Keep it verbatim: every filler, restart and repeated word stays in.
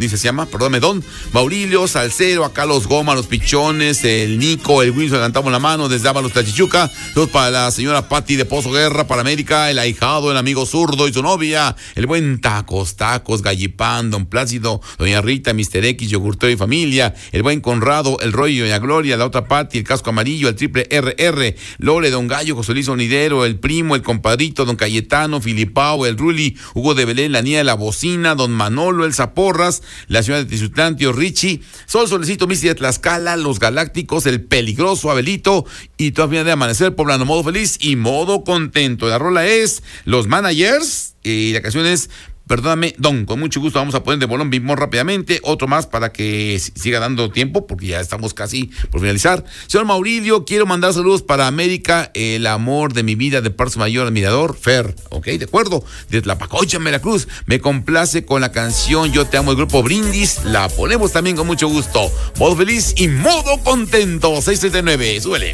dice, se llama, perdóname, Don Maurilio, Salcero, acá los Goma, los Pichones, el Nico, el Wilson, levantamos la mano, desde Ábalos, Tachichuca, dos para la señora Patti de Pozo Guerra, para América, el ahijado, el amigo zurdo y su novia, el buen Tacos, Tacos, Gallipán, Don Plácido, doña Rita, mister X, Yogurtero y familia, el buen Conrado, el Roy y doña Gloria, la otra Patti, el casco amarillo, el triple R R, Lore, Don Gallo, José Luis Onidero, el primo, el compadrito, Don Cayetano, Filipao, el Ruli, Hugo de Belén, la niña de la bocina, Don Manolo, el Zaporras, la ciudad de Tizutlán, tío Richie, Sol Solecito, Missy de Tlaxcala, los Galácticos, el peligroso Abelito y todavía de amanecer, poblano, modo feliz y modo contento. La rola es Los Managers y la canción es Perdóname, Don. Con mucho gusto vamos a poner de bolón bimón rápidamente. Otro más para que siga dando tiempo, porque ya estamos casi por finalizar. Señor Maurilio, quiero mandar saludos para América, el amor de mi vida, de parte mayor admirador, Fer. Ok, de acuerdo. Desde la Pacocha, en Veracruz. Me complace con la canción Yo Te Amo, el grupo Brindis. La ponemos también con mucho gusto. Modo feliz y modo contento. seis treinta y nueve. Súbele.